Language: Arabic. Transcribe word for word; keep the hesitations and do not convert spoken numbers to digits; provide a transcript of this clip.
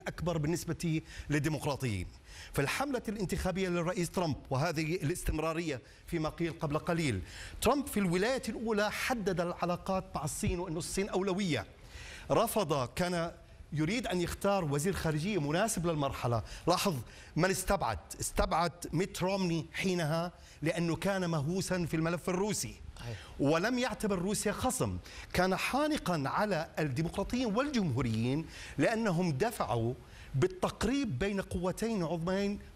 أكبر بالنسبة للديمقراطيين. في الحملة الانتخابية للرئيس ترامب وهذه الاستمرارية فيما قيل قبل قليل، ترامب في الولاية الأولى حدد العلاقات مع الصين وأن الصين أولوية. رفض، كان يريد أن يختار وزير خارجية مناسب للمرحلة. لاحظ من استبعد استبعد ميت رومني حينها لأنه كان مهووسا في الملف الروسي ولم يعتبر روسيا خصم. كان حانقا على الديمقراطيين والجمهوريين لأنهم دفعوا بالتقريب بين قوتين عظمين